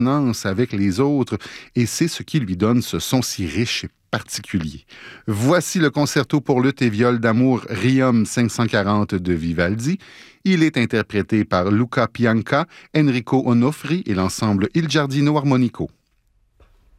avec les autres, et c'est ce qui lui donne ce son si riche et particulier. Voici le concerto pour luth et viol d'amour Requiem 540 de Vivaldi. Il est interprété par Luca Pianca, Enrico Onofri et l'ensemble Il Giardino Armonico.